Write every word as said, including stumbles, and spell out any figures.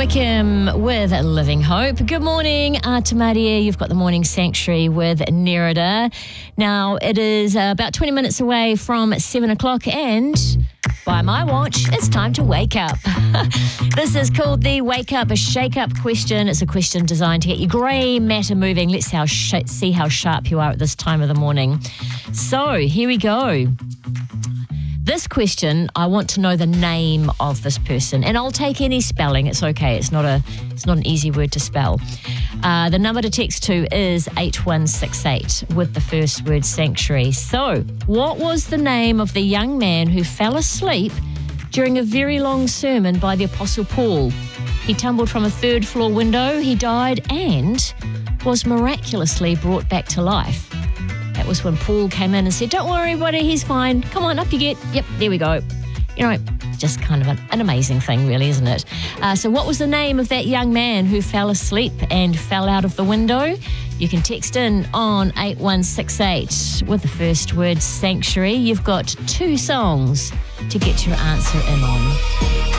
Wickham with Living Hope. Good morning, uh, Tamaria. You've got the Morning Sanctuary with Nerida. Now, it is uh, about twenty minutes away from seven o'clock and by my watch, it's time to wake up. This is called the Wake Up, a Shake-Up question. It's a question designed to get your grey matter moving. Let's how sh- see how sharp you are at this time of the morning. So, here we go. This question, I want to know the name of this person, and I'll take any spelling. It's okay. It's not a. It's not an easy word to spell. Uh, the number to text to is eight one six eight with the first word sanctuary. So, what was the name of the young man who fell asleep during a very long sermon by the Apostle Paul? He tumbled from a third floor window. He died and was miraculously brought back to life. That was when Paul came in and said, "Don't worry, buddy, he's fine. Come on, up you get." Yep, there we go. You know, just kind of an, an amazing thing, really, isn't it? Uh, so what was the name of that young man who fell asleep and fell out of the window? You can text in on eight one six eight with the first word sanctuary. You've got two songs to get your answer in on.